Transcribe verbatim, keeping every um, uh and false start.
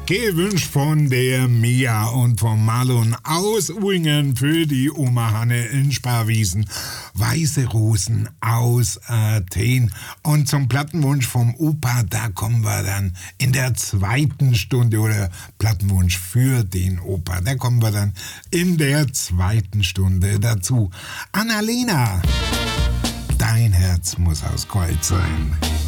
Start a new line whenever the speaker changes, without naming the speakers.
Gewünscht von der Mia und vom Marlon aus Uingen für die Oma Hanne in Sparwiesen. Weiße Rosen aus Athen. Und zum Plattenwunsch vom Opa, da kommen wir dann in der zweiten Stunde, oder Plattenwunsch für den Opa, da kommen wir dann in der zweiten Stunde dazu. Annalena, dein Herz muss aus Gold sein.